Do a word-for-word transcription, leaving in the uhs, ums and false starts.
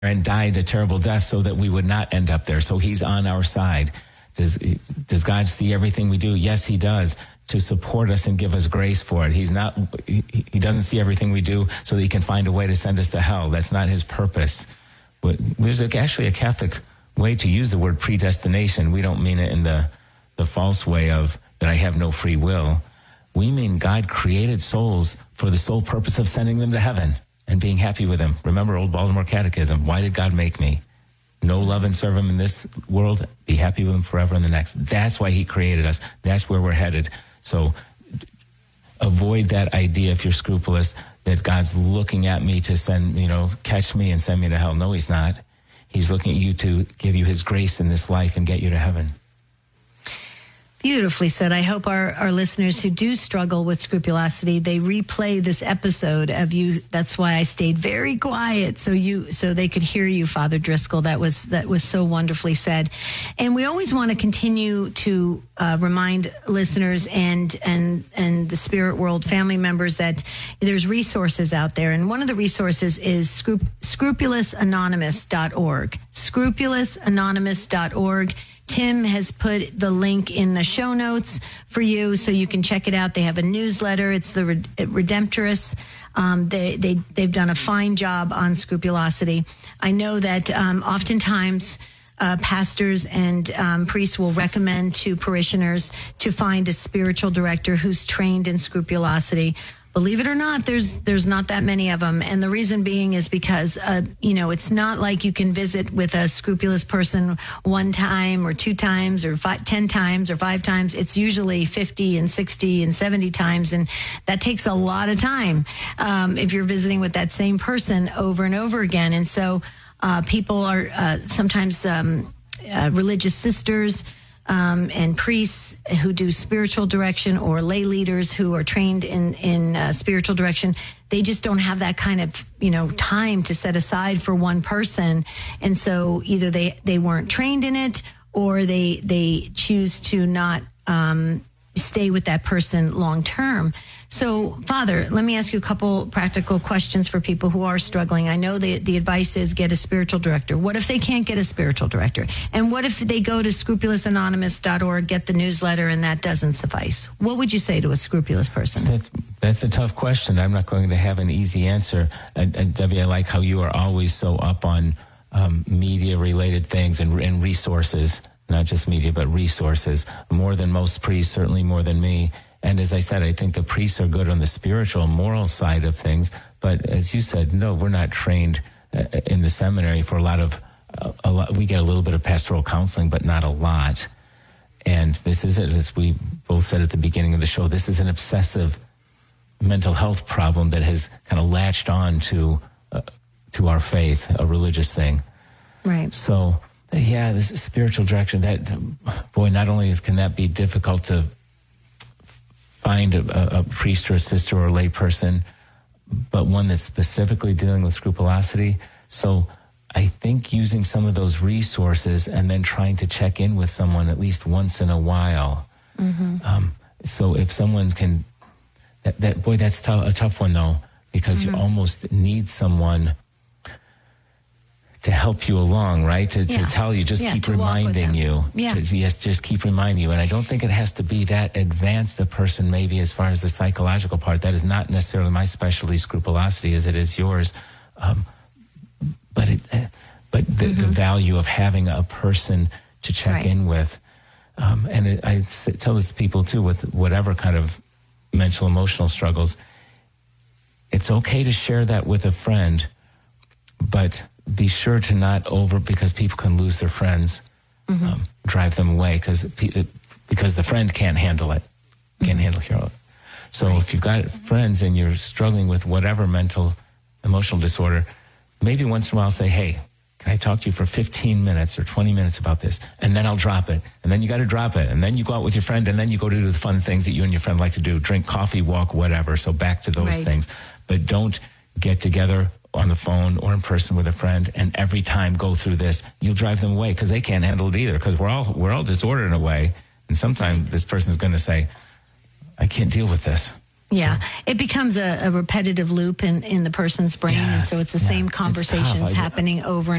and died a terrible death so that we would not end up there. So he's on our side. Does, does God see everything we do? Yes, he does, to support us and give us grace for it. He's not, he, he doesn't see everything we do so that he can find a way to send us to hell. That's not his purpose. But there's actually a Catholic way to use the word predestination. We don't mean it in the, the false way of that I have no free will. We mean God created souls for the sole purpose of sending them to heaven and being happy with him. Remember old Baltimore Catechism. Why did God make me? Know, love, and serve him in this world. Be happy with him forever in the next. That's why he created us. That's where we're headed. So avoid that idea, if you're scrupulous, that God's looking at me to send, you know, catch me and send me to hell. No, he's not. He's looking at you to give you his grace in this life and get you to heaven. Beautifully said. I hope our, our listeners who do struggle with scrupulosity, they replay this episode of you. That's why I stayed very quiet, so you so they could hear you, Father Driscoll. That was that was so wonderfully said. And we always want to continue to uh, remind listeners and and and the spirit world family members that there's resources out there. And one of the resources is scrup- scrupulous anonymous dot org. scrupulous anonymous dot org. Tim has put the link in the show notes for you so you can check it out. They have a newsletter. It's the Redemptorist. Um, they, they, they've done a fine job on scrupulosity. I know that um, oftentimes uh, pastors and um, priests will recommend to parishioners to find a spiritual director who's trained in scrupulosity. Believe it or not, there's there's not that many of them. And the reason being is because, uh, you know, it's not like you can visit with a scrupulous person one time or two times or five, ten times or five times. It's usually fifty and sixty and seventy times. And that takes a lot of time um, if you're visiting with that same person over and over again. And so uh, people are uh, sometimes um, uh, religious sisters Um, and priests who do spiritual direction or lay leaders who are trained in, in uh, spiritual direction, they just don't have that kind of, you know, time to set aside for one person. And so either they, they weren't trained in it or they, they choose to not um, stay with that person long term. So, Father, let me ask you a couple practical questions for people who are struggling. I know the, the advice is get a spiritual director. What if they can't get a spiritual director? And what if they go to scrupulous anonymous dot org, get the newsletter, and that doesn't suffice? What would you say to a scrupulous person? That's, that's a tough question. I'm not going to have an easy answer. And, and Debbie, I like how you are always so up on um, media-related things and, and resources, not just media, but resources, more than most priests, certainly more than me. And as I said, I think the priests are good on the spiritual, moral side of things. But as you said, no, we're not trained uh, in the seminary for a lot of, uh, a lot. We get a little bit of pastoral counseling, but not a lot. And this is it, as we both said at the beginning of the show, this is an obsessive mental health problem that has kind of latched on to, uh, to our faith, a religious thing. Right. So, yeah, this is spiritual direction, that, boy, not only is, can that be difficult to find a, a priest or a sister or a lay person, but one that's specifically dealing with scrupulosity. So I think using some of those resources and then trying to check in with someone at least once in a while. Mm-hmm. Um, so if someone can, that, that boy, that's t- a tough one though, because mm-hmm. you almost need someone to help you along, right? To, yeah. to tell you, just yeah, keep reminding you. Yeah. To, yes, just keep reminding you. And I don't think it has to be that advanced a person maybe as far as the psychological part. That is not necessarily my specialty, scrupulosity, as it is yours. Um, but it, uh, but the, mm-hmm. the value of having a person to check right. in with. Um, and it, I tell this to people too, with whatever kind of mental, emotional struggles, it's okay to share that with a friend, but be sure to not over, because people can lose their friends, mm-hmm. um, drive them away because because the friend can't handle it, can't mm-hmm. handle it. So right. if you've got friends and you're struggling with whatever mental, emotional disorder, maybe once in a while say, hey, can I talk to you for fifteen minutes or twenty minutes about this? And then I'll drop it. And then you got to drop it. And then you go out with your friend and then you go do the fun things that you and your friend like to do, drink coffee, walk, whatever. So back to those right. things. But don't get together on the phone or in person with a friend and every time go through this. You'll drive them away because they can't handle it either, because we're all we're all disordered in a way. And sometimes this person is going to say, I can't deal with this. Yeah, So, it becomes a, a repetitive loop in, in the person's brain, and Yes, so it's the yeah, same it's tough. conversations I- happening over and